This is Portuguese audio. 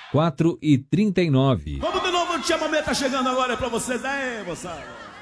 4h39. Vamos de novo, o chamamento tá chegando agora pra vocês aí, moçada.